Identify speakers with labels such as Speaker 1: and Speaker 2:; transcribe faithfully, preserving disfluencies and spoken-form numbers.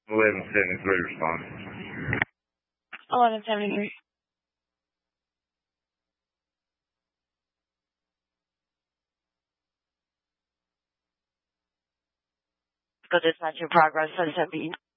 Speaker 1: eleven seventy-three respond.
Speaker 2: eleven seventy-three. Go dispatch your progress, seven seventeen.